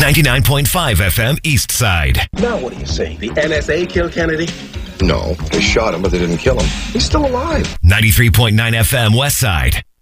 99.5 FM East Side. Now what are you saying? The NSA killed Kennedy? No, they shot him, but they didn't kill him. He's still alive. 93.9 FM West Side.